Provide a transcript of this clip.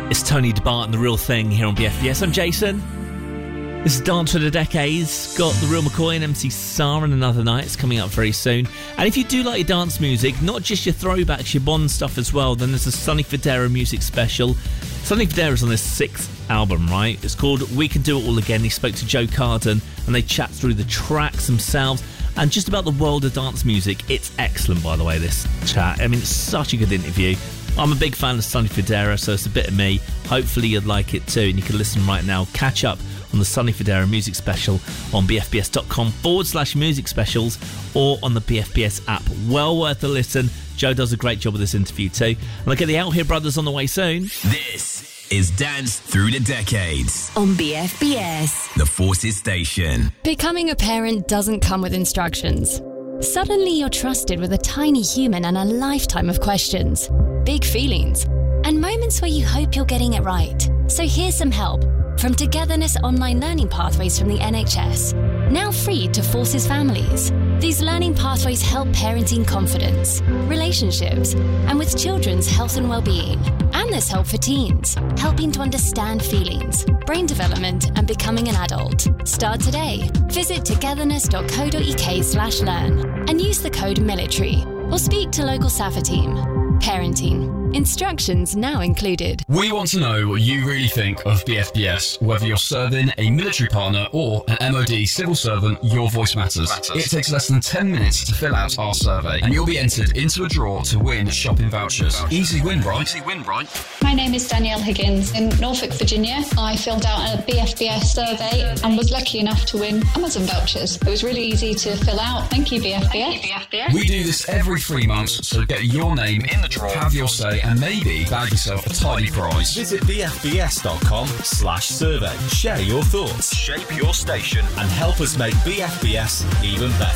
It's Tony DeBart and The Real Thing here on BFBS. I'm Jason. This is Dance for the Decades. Got The Real McCoy and MC Sar and Another Night. It's coming up very soon. And if you do like your dance music, not just your throwbacks, your Bond stuff as well, then there's a Sonny Fodera music special. Sonny Fodera's on his 6th album, right? It's called We Can Do It All Again. He spoke to Joe Carden and they chat through the tracks themselves and just about the world of dance music. It's excellent, by the way, this chat. I mean, it's such a good interview. I'm a big fan of Sonny Fodera, so it's a bit of me. Hopefully you'd like it too, and you can listen right now. Catch up on the Sonny Fodera music special on bfbs.com/music specials or on the BFBS app. Well worth a listen. Joe does a great job with this interview too. And look at the Out Here Brothers on the way soon. This is Dance Through the Decades on BFBS, the Forces Station. Becoming a parent doesn't come with instructions. Suddenly you're trusted with a tiny human and a lifetime of questions, big feelings, and moments where you hope you're getting it right. So here's some help from Togetherness Online Learning Pathways from the NHS, now free to Forces families. These learning pathways help parenting confidence, relationships, and with children's health and well-being. And there's help for teens, helping to understand feelings, brain development, and becoming an adult. Start today. Visit togetherness.co.uk/learn and use the code military or speak to local SAFA team. Parenting. Instructions now included. We want to know what you really think of BFBS, whether you're serving a military partner or an MOD civil servant. Your voice matters. It takes less than 10 minutes to fill out our survey, and you'll be entered into a draw to win shopping vouchers. Easy win, right? My name is Danielle Higgins. In Norfolk, Virginia, I filled out a BFBS survey and was lucky enough to win Amazon vouchers. It was really easy to fill out. Thank you, BFBS. We do this every 3 months, so get your name in the draw, have your say, and maybe bag yourself a tidy prize. Visit bfbs.com/survey. Share your thoughts, shape your station, and help us make BFBS even better.